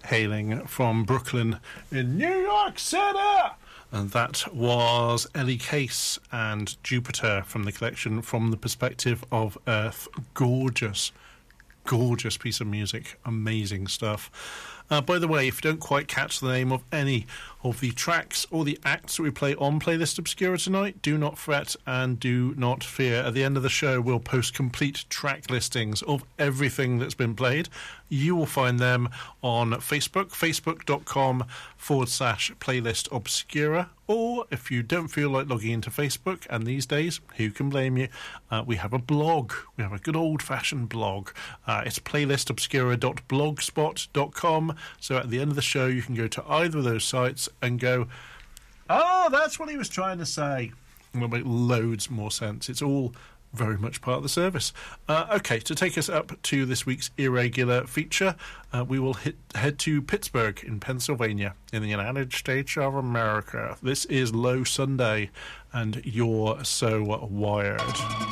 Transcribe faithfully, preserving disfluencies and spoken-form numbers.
hailing from Brooklyn in New York City. And that was Ellie Case and Jupiter from the collection From the Perspective of Earth. Gorgeous, gorgeous piece of music. Amazing stuff. Uh, by the way, if you don't quite catch the name of any of the tracks or the acts that we play on Playlist Obscura tonight, do not fret and do not fear. At the end of the show, we'll post complete track listings of everything that's been played. You will find them on Facebook, facebook.com forward slash Playlist Obscura. Or if you don't feel like logging into Facebook, and these days, who can blame you, uh, we have a blog. We have a good old-fashioned blog. Uh, it's playlist obscura dot blogspot dot com. So at the end of the show, you can go to either of those sites and go, oh, that's what he was trying to say. And it'll make loads more sense. It's all very much part of the service. Uh, okay, to take us up to this week's irregular feature, uh, we will hit, head to Pittsburgh in Pennsylvania in the United States of America. This is Low Sunday, and You're So Wired.